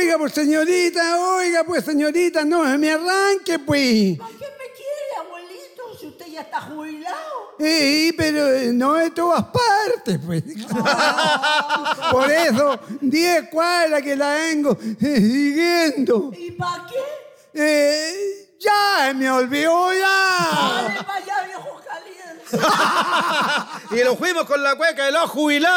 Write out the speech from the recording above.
oiga, pues, señorita, no me arranque, pues. ¿Para qué me quiere, abuelito, si usted ya está jubilado? Pero no de todas partes, pues. Por eso, 10 cuadras que la vengo siguiendo. ¿Y para qué? Ya, me olvidó ya. Dale para allá, viejo caliente. Y nos fuimos con la cueca de los jubilados.